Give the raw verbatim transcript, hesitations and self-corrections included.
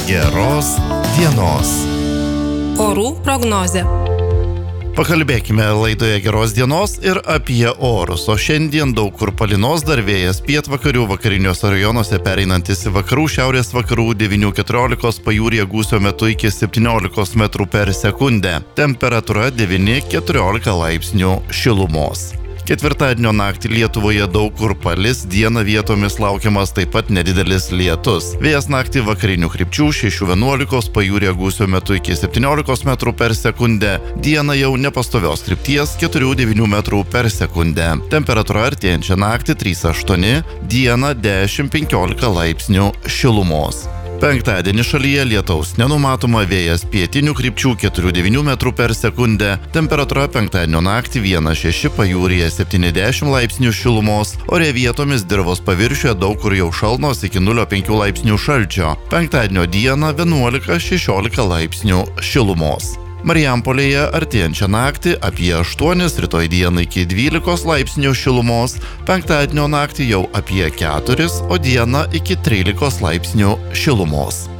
Geros dienos. Orų prognozė. Pakalbėkime laidoje Geros dienos ir apie orus, o šiandien daug kur palynos, dar vėjas pietvakarių, vakariniuose rajonuose pereinantis į vakarų, šiaurės vakarų devynių keturiolikos, pajūryje gūsio metu iki septyniolikos metrų per sekundę. Temperatūra devyni keturiolika laipsnių šilumos. Ketvirtadienio naktį Lietuvoje daug kur palis, dieną vietomis laukiamas taip pat nedidelis lietus. Vėjas naktį vakarinių krypčių šešių vienuolikos, pajūryje gūsio metu iki septyniolikos metrų per sekundę, dieną jau nepastovios krypties keturių devynių metrų per sekundę. Temperatūra artėjančią naktį trys aštuoni, dieną dešimt penkiolika laipsnių šilumos. Penktadienį šalyje lietaus nenumatoma, vėjas pietinių krypčių keturių devynių metrų per sekundę, temperatūra penktadienio naktį vienas šeši, pajūryje septyniasdešimt laipsnių šilumos, ore vietomis dirvos paviršiuje daug kur jau šalnos iki nulio penkių laipsnių šalčio, penktadienio dieną vienuolika šešiolika laipsnių šilumos. Marijampolėje artėjančią naktį apie aštuonis, rytoj dieną iki dvylikos laipsnių šilumos, penktadienio naktį jau apie keturis, o dieną iki trylikos laipsnių šilumos.